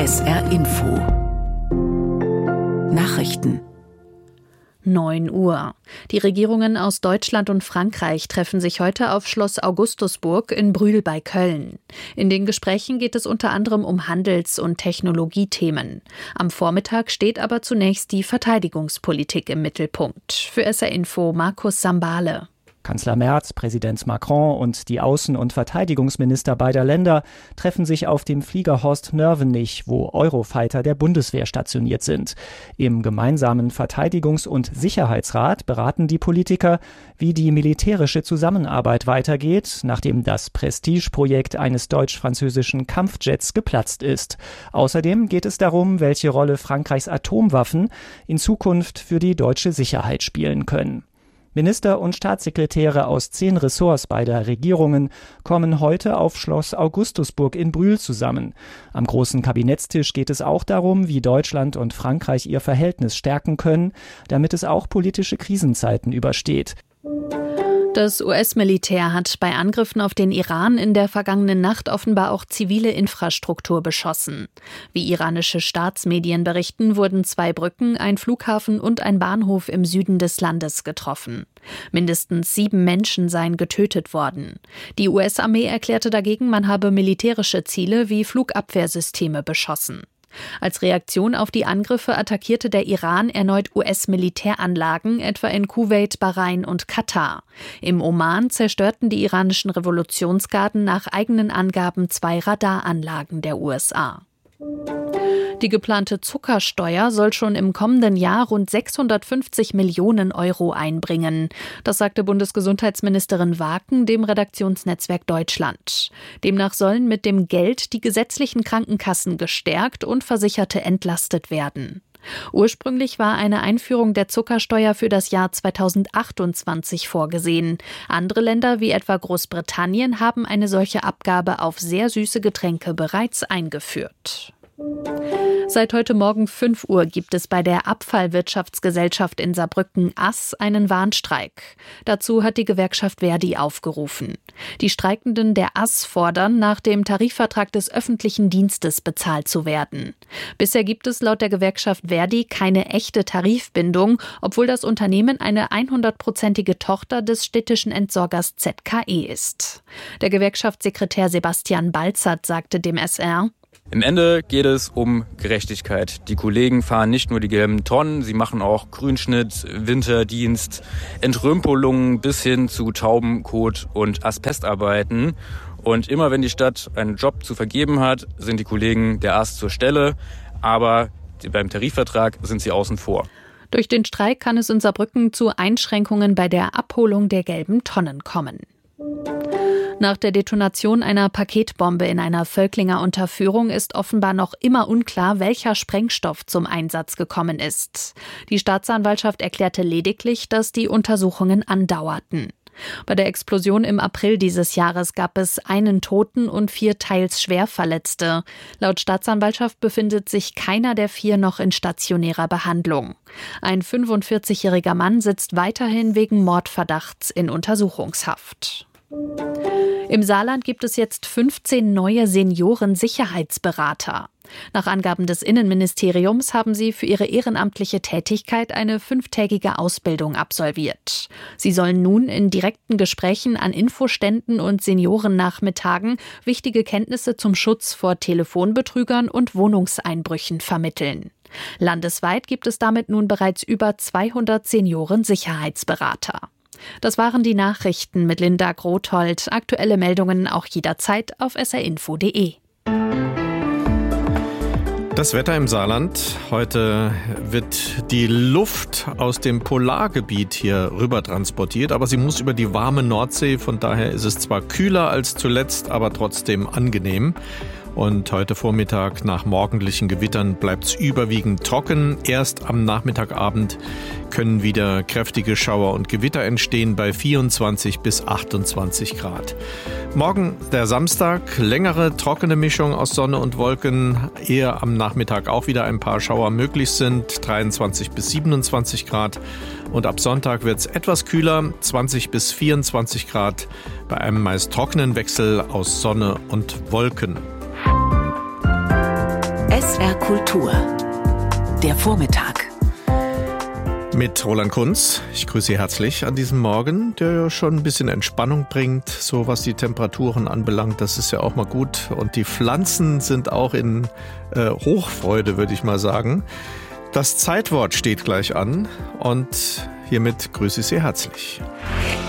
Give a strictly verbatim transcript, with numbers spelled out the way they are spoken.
S R Info Nachrichten neun Uhr. Die Regierungen aus Deutschland und Frankreich treffen sich heute auf Schloss Augustusburg in Brühl bei Köln. In den Gesprächen geht es unter anderem um Handels- und Technologiethemen. Am Vormittag steht aber zunächst die Verteidigungspolitik im Mittelpunkt. Für S R Info Markus Sambale. Kanzler Merz, Präsident Macron und die Außen- und Verteidigungsminister beider Länder treffen sich auf dem Flieger Horst-Nörvenich, wo Eurofighter der Bundeswehr stationiert sind. Im gemeinsamen Verteidigungs- und Sicherheitsrat beraten die Politiker, wie die militärische Zusammenarbeit weitergeht, nachdem das Prestige-Projekt eines deutsch-französischen Kampfjets geplatzt ist. Außerdem geht es darum, welche Rolle Frankreichs Atomwaffen in Zukunft für die deutsche Sicherheit spielen können. Minister und Staatssekretäre aus zehn Ressorts beider Regierungen kommen heute auf Schloss Augustusburg in Brühl zusammen. Am großen Kabinettstisch geht es auch darum, wie Deutschland und Frankreich ihr Verhältnis stärken können, damit es auch politische Krisenzeiten übersteht. Das U S-Militär hat bei Angriffen auf den Iran in der vergangenen Nacht offenbar auch zivile Infrastruktur beschossen. Wie iranische Staatsmedien berichten, wurden zwei Brücken, ein Flughafen und ein Bahnhof im Süden des Landes getroffen. Mindestens sieben Menschen seien getötet worden. Die U S-Armee erklärte dagegen, man habe militärische Ziele wie Flugabwehrsysteme beschossen. Als Reaktion auf die Angriffe attackierte der Iran erneut U S-Militäranlagen, etwa in Kuwait, Bahrain und Katar. Im Oman zerstörten die iranischen Revolutionsgarden nach eigenen Angaben zwei Radaranlagen der U S A. Die geplante Zuckersteuer soll schon im kommenden Jahr rund sechshundertfünfzig Millionen Euro einbringen. Das sagte Bundesgesundheitsministerin Waken dem Redaktionsnetzwerk Deutschland. Demnach sollen mit dem Geld die gesetzlichen Krankenkassen gestärkt und Versicherte entlastet werden. Ursprünglich war eine Einführung der Zuckersteuer für das Jahr zweitausendachtundzwanzig vorgesehen. Andere Länder wie etwa Großbritannien haben eine solche Abgabe auf sehr süße Getränke bereits eingeführt. Seit heute Morgen fünf Uhr gibt es bei der Abfallwirtschaftsgesellschaft in Saarbrücken A S einen Warnstreik. Dazu hat die Gewerkschaft Verdi aufgerufen. Die Streikenden der A S fordern, nach dem Tarifvertrag des öffentlichen Dienstes bezahlt zu werden. Bisher gibt es laut der Gewerkschaft Verdi keine echte Tarifbindung, obwohl das Unternehmen eine hundertprozentige Tochter des städtischen Entsorgers Z K E ist. Der Gewerkschaftssekretär Sebastian Balzert sagte dem S R: Im Ende geht es um Gerechtigkeit. Die Kollegen fahren nicht nur die gelben Tonnen, sie machen auch Grünschnitt, Winterdienst, Entrümpelungen bis hin zu Taubenkot und Asbestarbeiten. Und immer wenn die Stadt einen Job zu vergeben hat, sind die Kollegen der A S zur Stelle, aber beim Tarifvertrag sind sie außen vor. Durch den Streik kann es in Saarbrücken zu Einschränkungen bei der Abholung der gelben Tonnen kommen. Nach der Detonation einer Paketbombe in einer Völklinger Unterführung ist offenbar noch immer unklar, welcher Sprengstoff zum Einsatz gekommen ist. Die Staatsanwaltschaft erklärte lediglich, dass die Untersuchungen andauerten. Bei der Explosion im April dieses Jahres gab es einen Toten und vier teils schwer Verletzte. Laut Staatsanwaltschaft befindet sich keiner der vier noch in stationärer Behandlung. Ein fünfundvierzigjähriger Mann sitzt weiterhin wegen Mordverdachts in Untersuchungshaft. Im Saarland gibt es jetzt fünfzehn neue Senioren-Sicherheitsberater. Nach Angaben des Innenministeriums haben sie für ihre ehrenamtliche Tätigkeit eine fünftägige Ausbildung absolviert. Sie sollen nun in direkten Gesprächen an Infoständen und Seniorennachmittagen wichtige Kenntnisse zum Schutz vor Telefonbetrügern und Wohnungseinbrüchen vermitteln. Landesweit gibt es damit nun bereits über zweihundert Senioren-Sicherheitsberater. Das waren die Nachrichten mit Linda Grothold. Aktuelle Meldungen auch jederzeit auf s r info punkt d e. Das Wetter im Saarland. Heute wird die Luft aus dem Polargebiet hier rüber transportiert, aber sie muss über die warme Nordsee. Von daher ist es zwar kühler als zuletzt, aber trotzdem angenehm. Und heute Vormittag nach morgendlichen Gewittern bleibt es überwiegend trocken. Erst am Nachmittagabend können wieder kräftige Schauer und Gewitter entstehen bei vierundzwanzig bis achtundzwanzig Grad. Morgen der Samstag, längere trockene Mischung aus Sonne und Wolken. Eher am Nachmittag auch wieder ein paar Schauer möglich sind, dreiundzwanzig bis siebenundzwanzig Grad. Und ab Sonntag wird es etwas kühler, zwanzig bis vierundzwanzig Grad, bei einem meist trockenen Wechsel aus Sonne und Wolken. S R Kultur. Der Vormittag. Mit Roland Kunz. Ich grüße Sie herzlich an diesem Morgen, der ja schon ein bisschen Entspannung bringt, so was die Temperaturen anbelangt. Das ist ja auch mal gut. Und die Pflanzen sind auch in äh, Hochfreude, würde ich mal sagen. Das Zeitwort steht gleich an und hiermit grüße ich Sie herzlich.